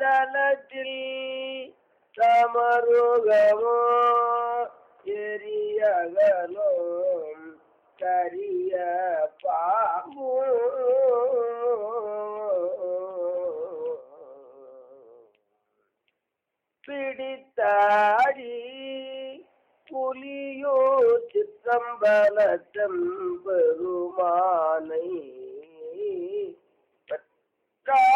தலத்தில் தமருகமோ எரியகலும் கரிய பாம்பு பிடித்தாடி புலியோ சிற்றம்பலத்தம் பெருமானை